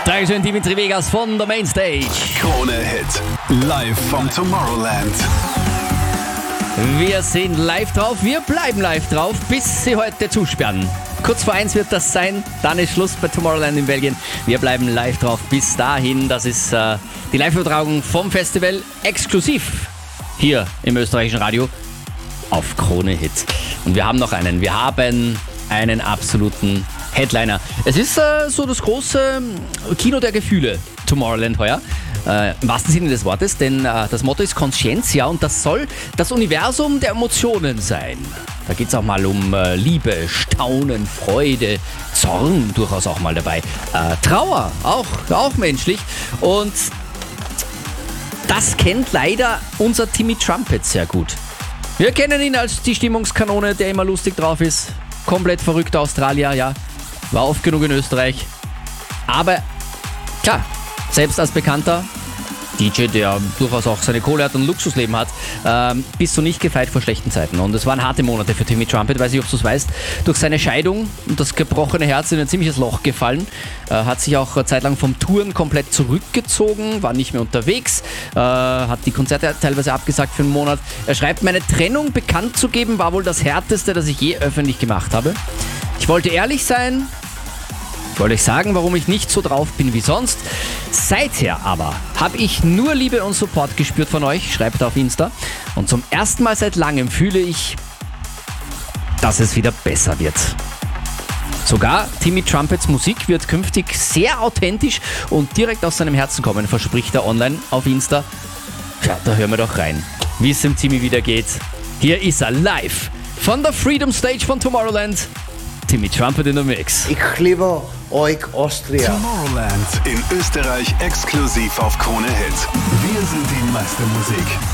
Dankeschön, Dimitri Vegas von der Mainstage. Krone Hit. Live vom Tomorrowland. Wir sind live drauf, wir bleiben live drauf, bis sie heute zusperren. Kurz vor 1 wird das sein, dann ist Schluss bei Tomorrowland in Belgien. Wir bleiben live drauf bis dahin. Das ist die Live-Übertragung vom Festival exklusiv hier im österreichischen Radio auf Krone Hit. Und wir haben noch einen. Wir haben einen absoluten Headliner. Es ist so das große Kino der Gefühle, Tomorrowland heuer. Im wahrsten Sinne des Wortes, denn das Motto ist Conscientia und das soll das Universum der Emotionen sein. Da geht es auch mal um Liebe, Staunen, Freude, Zorn durchaus auch mal dabei. Trauer, auch menschlich. Und das kennt leider unser Timmy Trumpet sehr gut. Wir kennen ihn als die Stimmungskanone, der immer lustig drauf ist. Komplett verrückter Australier, ja. War oft genug in Österreich. Aber klar, selbst als bekannter DJ, der durchaus auch seine Kohle hat und ein Luxusleben hat, bist du nicht gefeit vor schlechten Zeiten. Und es waren harte Monate für Timmy Trumpet, weiß nicht, ob du es weißt. Durch seine Scheidung und das gebrochene Herz in ein ziemliches Loch gefallen. Hat sich auch zeitlang vom Touren komplett zurückgezogen, war nicht mehr unterwegs, hat die Konzerte teilweise abgesagt für einen Monat. Er schreibt, meine Trennung bekannt zu geben, war wohl das Härteste, das ich je öffentlich gemacht habe. Ich wollte ehrlich sein. Ich wollte euch sagen, warum ich nicht so drauf bin wie sonst. Seither aber habe ich nur Liebe und Support gespürt von euch, schreibt er auf Insta. Und zum ersten Mal seit langem fühle ich, dass es wieder besser wird. Sogar Timmy Trumpets Musik wird künftig sehr authentisch und direkt aus seinem Herzen kommen, verspricht er online auf Insta. Ja, da hören wir doch rein, wie es dem Timmy wieder geht. Hier ist er live von der Freedom Stage von Tomorrowland. Timmy Trumpet in der Mix. Ich liebe euch, Austria. Tomorrowland in Österreich exklusiv auf Krone Hit. Wir sind die meiste Musik.